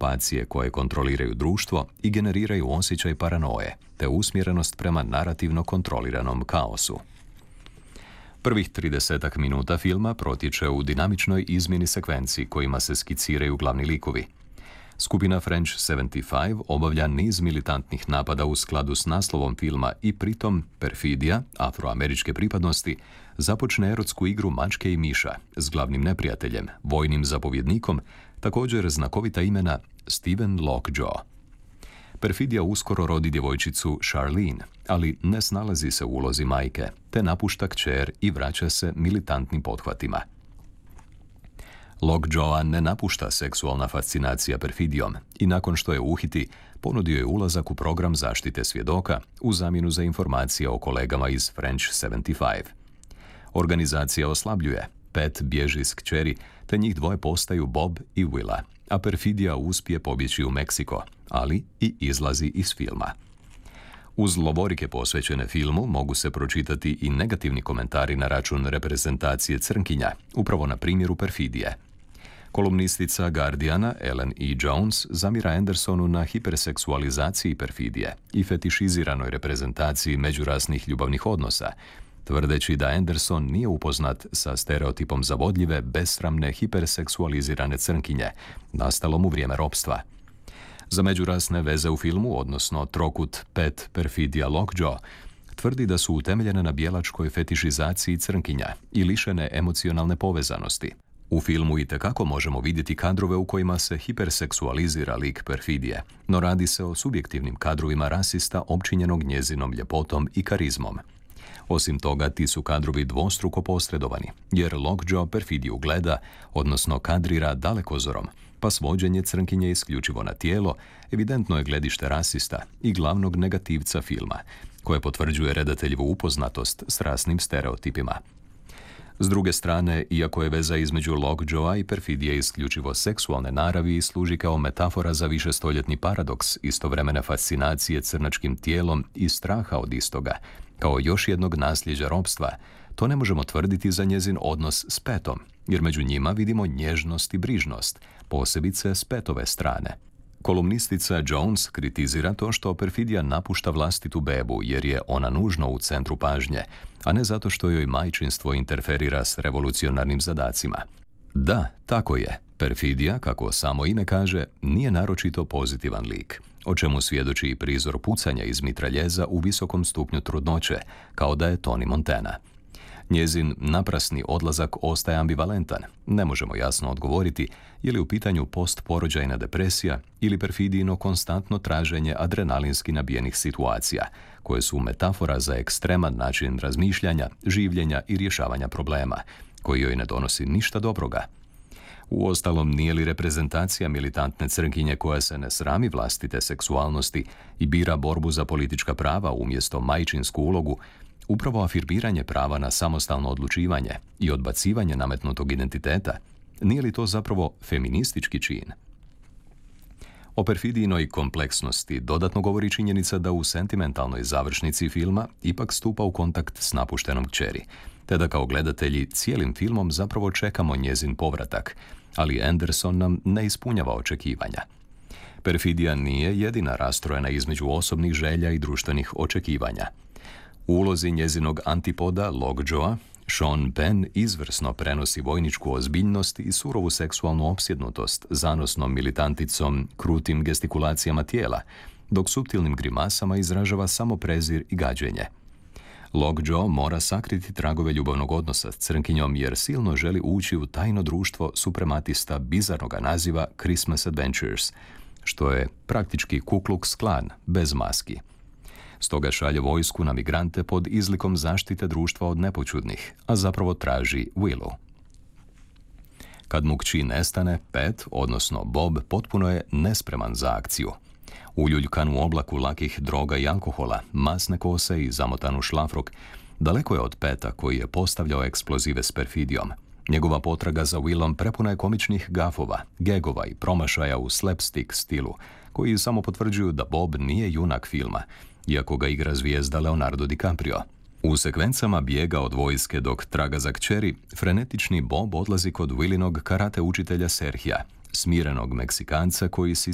grupacije koje kontroliraju društvo i generiraju osjećaj paranoje, te usmjerenost prema narativno kontroliranom kaosu. Prvih 30 minuta filma protječe u dinamičnoj izmjeni sekvenci kojima se skiciraju glavni likovi. Skupina French 75 obavlja niz militantnih napada u skladu s naslovom filma i pritom perfidija, afroameričke pripadnosti, započne erotsku igru mačke i miša s glavnim neprijateljem, vojnim zapovjednikom, također znakovita imena Stephen Lockjaw. Perfidija uskoro rodi djevojčicu Charlene, ali ne snalazi se u ulozi majke, te napušta kćer i vraća se militantnim pothvatima. Lockjawa ne napušta seksualna fascinacija perfidijom i nakon što je uhiti, ponudio je ulazak u program zaštite svjedoka u zamjenu za informacije o kolegama iz French 75. Organizacija oslabljuje, Pat bježi s kćeri, te njih dvoje postaju Bob i Willa, a perfidija uspije pobjeći u Meksiko, ali i izlazi iz filma. Uz lovorike posvećene filmu mogu se pročitati i negativni komentari na račun reprezentacije crnkinja, upravo na primjeru perfidije. Kolumnistica Guardiana Ellen E. Jones zamira Andersonu na hiperseksualizaciji perfidije i fetišiziranoj reprezentaciji međurasnih ljubavnih odnosa, tvrdeći da Anderson nije upoznat sa stereotipom zavodljive, besramne, hiperseksualizirane crnkinje, nastalom u vrijeme ropstva. Za međurasne veze u filmu, odnosno trokut Pat, perfidija, Lockjaw, tvrdi da su utemeljene na bijelačkoj fetišizaciji crnkinja i lišene emocionalne povezanosti. U filmu itekako možemo vidjeti kadrove u kojima se hiperseksualizira lik perfidije, no radi se o subjektivnim kadrovima rasista opčinjenog njezinom ljepotom i karizmom. Osim toga, ti su kadrovi dvostruko posredovani, jer Lockjaw perfidiju gleda, odnosno kadrira dalekozorom, pa svođenje crnkinje isključivo na tijelo evidentno je gledište rasista i glavnog negativca filma, koje potvrđuje redateljevu upoznatost s rasnim stereotipima. S druge strane, iako je veza između Lockjawa i perfidije isključivo seksualne naravi i služi kao metafora za višestoljetni paradoks istovremene fascinacije crnačkim tijelom i straha od istoga, kao još jednog nasljeđa ropstva, to ne možemo tvrditi za njezin odnos s Petom, jer među njima vidimo nježnost i brižnost, posebice s Petove strane. Kolumnistica Jones kritizira to što perfidija napušta vlastitu bebu jer je ona nužno u centru pažnje, a ne zato što joj majčinstvo interferira s revolucionarnim zadacima. Da, tako je. Perfidija, kako samo ime kaže, nije naročito pozitivan lik, o čemu svjedoči i prizor pucanja iz mitraljeza u visokom stupnju trudnoće, kao da je Tony Montana. Njezin naprasni odlazak ostaje ambivalentan. Ne možemo jasno odgovoriti je li u pitanju postporođajna depresija ili perfidijino konstantno traženje adrenalinski nabijenih situacija, koje su metafora za ekstreman način razmišljanja, življenja i rješavanja problema, koji joj ne donosi ništa dobroga. Uostalom, nije li reprezentacija militantne crnkinje koja se ne srami vlastite seksualnosti i bira borbu za politička prava umjesto majčinsku ulogu, upravo afirmiranje prava na samostalno odlučivanje i odbacivanje nametnutog identiteta? Nije li to zapravo feministički čin? O perfidijinoj kompleksnosti dodatno govori činjenica da u sentimentalnoj završnici filma ipak stupa u kontakt s napuštenom kćeri, te da kao gledatelji cijelim filmom zapravo čekamo njezin povratak, ali Anderson nam ne ispunjava očekivanja. Perfidija nije jedina rastrojena između osobnih želja i društvenih očekivanja. U ulozi njezinog antipoda Lockjawa, Sean Penn izvrsno prenosi vojničku ozbiljnost i surovu seksualnu opsjednutost zanosnom militanticom, krutim gestikulacijama tijela, dok suptilnim grimasama izražava samo prezir i gađenje. Lockjaw mora sakriti tragove ljubavnog odnosa s crnkinjom jer silno želi ući u tajno društvo suprematista bizarnoga naziva Christmas Adventures, što je praktički Ku Klux Klan bez maski. Stoga šalje vojsku na migrante pod izlikom zaštite društva od nepoćudnih, a zapravo traži Willu. Kad mu kći nestane, Pat, odnosno Bob, potpuno je nespreman za akciju. Uljuljkan u oblaku lakih droga i alkohola, masne kose i zamotan u šlafrok, daleko je od Peta koji je postavljao eksplozive s perfidijom. Njegova potraga za Willom prepuna je komičnih gafova, gegova i promašaja u slapstick stilu, koji samo potvrđuju da Bob nije junak filma, iako ga igra zvijezda Leonardo DiCaprio. U sekvencama bijega od vojske dok traga za kćeri, frenetični Bob odlazi kod Willinog karate učitelja Serhija, smirenog Meksikanca koji si